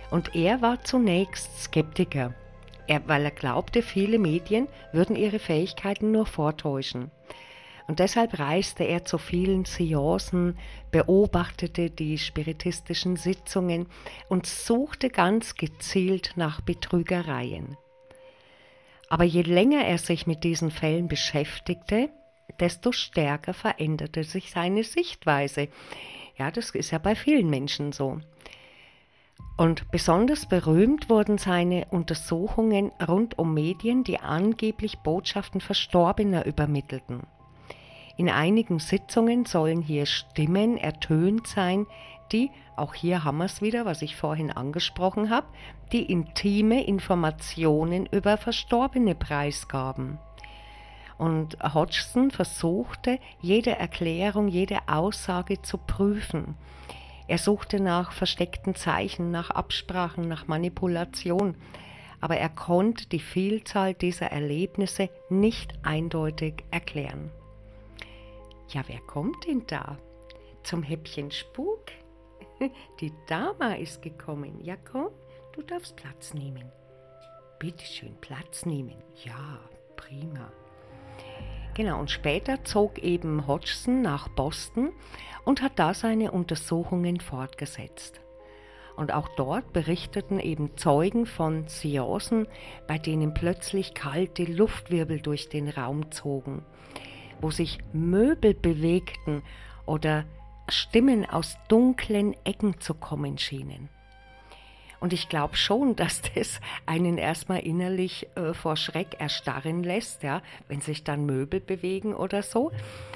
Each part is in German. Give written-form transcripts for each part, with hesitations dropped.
Und er war zunächst Skeptiker, weil er glaubte, viele Medien würden ihre Fähigkeiten nur vortäuschen. Und deshalb reiste er zu vielen Seancen, beobachtete die spiritistischen Sitzungen und suchte ganz gezielt nach Betrügereien. Aber je länger er sich mit diesen Fällen beschäftigte, desto stärker veränderte sich seine Sichtweise. Ja, das ist ja bei vielen Menschen so. Und besonders berühmt wurden seine Untersuchungen rund um Medien, die angeblich Botschaften Verstorbener übermittelten. In einigen Sitzungen sollen hier Stimmen ertönt sein, die, auch hier haben wir es wieder, was ich vorhin angesprochen habe, die intime Informationen über Verstorbene preisgaben. Und Hodgson versuchte, jede Erklärung, jede Aussage zu prüfen. Er suchte nach versteckten Zeichen, nach Absprachen, nach Manipulation, aber er konnte die Vielzahl dieser Erlebnisse nicht eindeutig erklären. Ja, wer kommt denn da? Zum Häppchen Spuk? Die Dama ist gekommen. Ja, komm, du darfst Platz nehmen. Bitte schön, Platz nehmen. Ja, prima. Genau, und später zog eben Hodgson nach Boston und hat da seine Untersuchungen fortgesetzt. Und auch dort berichteten eben Zeugen von Seancen, bei denen plötzlich kalte Luftwirbel durch den Raum zogen, wo sich Möbel bewegten oder Stimmen aus dunklen Ecken zu kommen schienen. Und ich glaube schon, dass das einen erstmal innerlich vor Schreck erstarren lässt, ja, wenn sich dann Möbel bewegen oder so.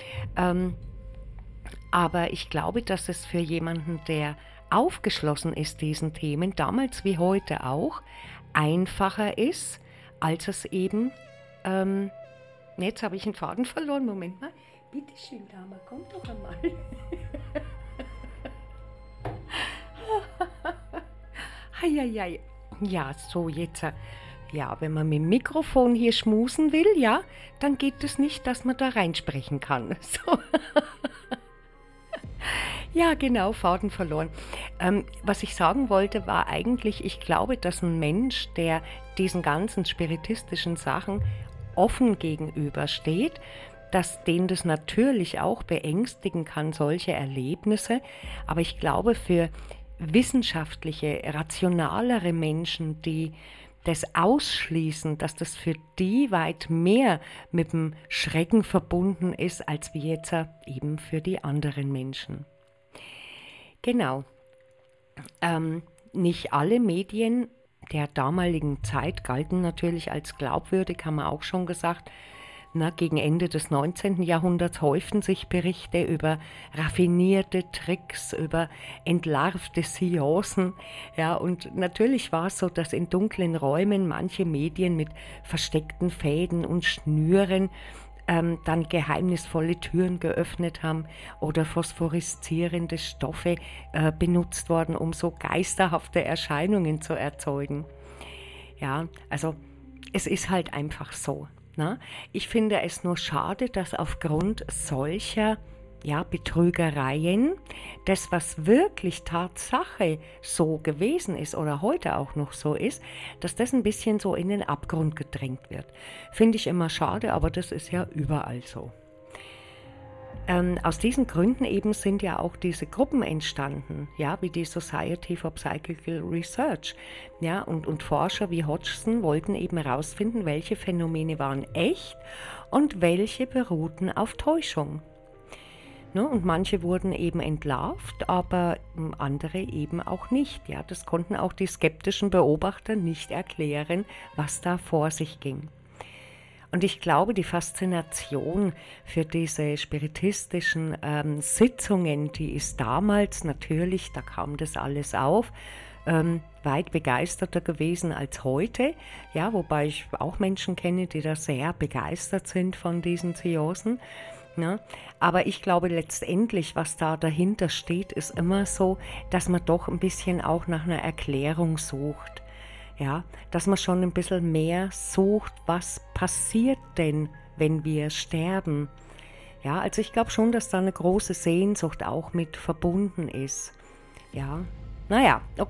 Aber ich glaube, dass es für jemanden, der aufgeschlossen ist diesen Themen, damals wie heute auch, einfacher ist, als es eben, jetzt habe ich einen Faden verloren, Moment mal. Bitte schön, Dama, komm doch einmal. Heieiei. Ja, so jetzt, ja, wenn man mit dem Mikrofon hier schmusen will, ja, dann geht es nicht, dass man da reinsprechen kann. So. Ja, genau, Faden verloren. Was ich sagen wollte, war eigentlich, ich glaube, dass ein Mensch, der diesen ganzen spiritistischen Sachen offen gegenübersteht, dass den das natürlich auch beängstigen kann, solche Erlebnisse. Aber ich glaube, für wissenschaftliche, rationalere Menschen, die das ausschließen, dass das für die weit mehr mit dem Schrecken verbunden ist, als wie jetzt eben für die anderen Menschen. Genau. Nicht alle Medien der damaligen Zeit galten natürlich als glaubwürdig, haben wir auch schon gesagt. Gegen Ende des 19. Jahrhunderts häuften sich Berichte über raffinierte Tricks, über entlarvte Seancen. Ja, und natürlich war es so, dass in dunklen Räumen manche Medien mit versteckten Fäden und Schnüren dann geheimnisvolle Türen geöffnet haben oder phosphoreszierende Stoffe benutzt worden, um so geisterhafte Erscheinungen zu erzeugen. Ja, also es ist halt einfach so. Ich finde es nur schade, dass aufgrund solcher Betrügereien das, was wirklich Tatsache so gewesen ist oder heute auch noch so ist, dass das ein bisschen so in den Abgrund gedrängt wird. Finde ich immer schade, aber das ist ja überall so. Aus diesen Gründen eben sind ja auch diese Gruppen entstanden, ja, wie die Society for Psychical Research. Ja, und Forscher wie Hodgson wollten eben herausfinden, welche Phänomene waren echt und welche beruhten auf Täuschung. Und manche wurden eben entlarvt, aber andere eben auch nicht. Ja, das konnten auch die skeptischen Beobachter nicht erklären, was da vor sich ging. Und ich glaube, die Faszination für diese spiritistischen Sitzungen, die ist damals natürlich, da kam das alles auf, weit begeisterter gewesen als heute. Ja, wobei ich auch Menschen kenne, die da sehr begeistert sind von diesen Seancen. Ja, aber ich glaube letztendlich, was da dahinter steht, ist immer so, dass man doch ein bisschen auch nach einer Erklärung sucht. Ja, dass man schon ein bisschen mehr sucht, was passiert denn, wenn wir sterben. Ja, also ich glaube schon, dass da eine große Sehnsucht auch mit verbunden ist. Ja, naja, okay.